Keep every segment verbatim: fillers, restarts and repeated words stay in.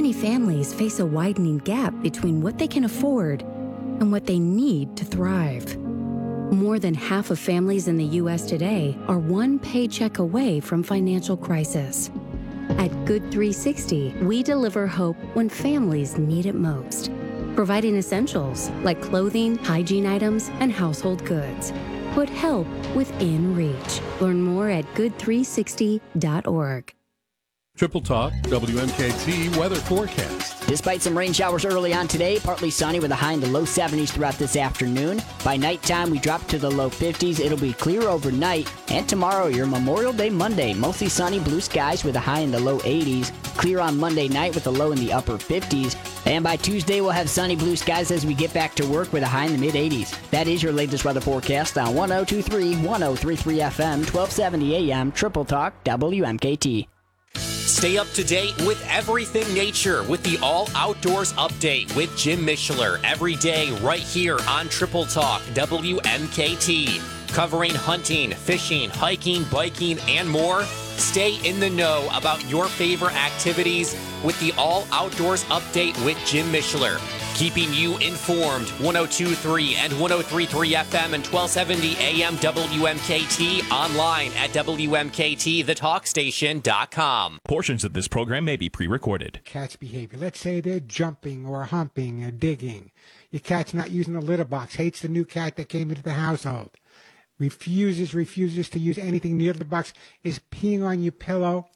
many families face a widening gap between what they can afford and what they need to thrive. More than half of families in the U S today are one paycheck away from financial crisis. At Good three sixty, we deliver hope when families need it most, providing essentials like clothing, hygiene items, and household goods. Put help within reach. Learn more at good three sixty dot org. Triple Talk W M K T weather forecast. Despite some rain showers early on today, partly sunny with a high in the low seventies throughout this afternoon. By nighttime, we drop to the low fifties. It'll be clear overnight. And tomorrow, your Memorial Day Monday, mostly sunny, blue skies with a high in the low eighties. Clear on Monday night with a low in the upper fifties. And by Tuesday, we'll have sunny blue skies as we get back to work with a high in the mid eighties. That is your latest weather forecast on one oh two three, one oh three three F M, twelve seventy A M, Triple Talk, W M K T. Stay up to date with everything nature with the All Outdoors Update with Jim Mishler every day right here on Triple Talk W M K T. Covering hunting, fishing, hiking, biking, and more. Stay in the know about your favorite activities with the All Outdoors Update with Jim Mishler. Keeping you informed, one oh two point three and one oh three point three F M and twelve seventy A M W M K T, online at W M K T the talk station dot com. Portions of this program may be pre-recorded. Cat's behavior. Let's say they're jumping or humping or digging. Your cat's not using the litter box, hates the new cat that came into the household. Refuses, refuses to use anything near the box, is peeing on your pillow.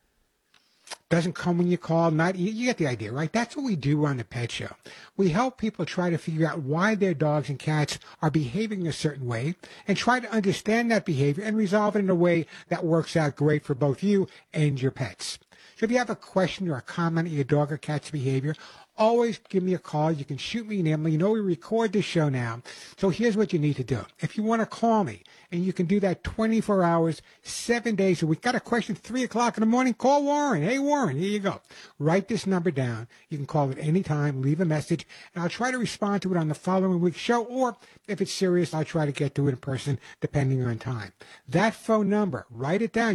Doesn't come when you call, not you, you get the idea, right? That's what we do on the Pet Show. We help people try to figure out why their dogs and cats are behaving a certain way and try to understand that behavior and resolve it in a way that works out great for both you and your pets. So if you have a question or a comment on your dog or cat's behavior, always give me a call. You can shoot me an email. You know we record this show now. So here's what you need to do. If you want to call me, and you can do that twenty-four hours, seven days a week. Got a question three o'clock in the morning? Call Warren. Hey, Warren, here you go. Write this number down. You can call at any time, leave a message, and I'll try to respond to it on the following week's show. Or if it's serious, I'll try to get to it in person, depending on time. That phone number, write it down.